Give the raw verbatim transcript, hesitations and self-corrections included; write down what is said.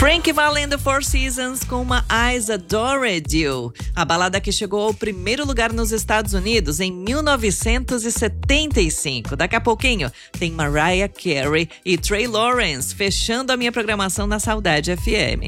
Frankie Valli, Four Seasons com uma Eyes Adored You. A balada que chegou ao primeiro lugar nos Estados Unidos em mil novecentos e setenta e cinco. Daqui a pouquinho tem Mariah Carey e Trey Lawrence fechando a minha programação na Saudade F M.